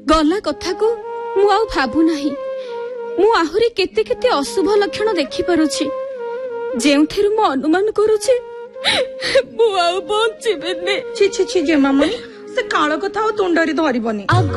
गला कथा को मु आउ भाबु नाही। मु आहुरी केते केते अशुभ लक्षण देखि पारुछि जेउथेरु मु अनुमान करूछि मु आउ बंचिबेने। छि छि छि जे मामनी से काळ कथा तुंडरी धरिबनी।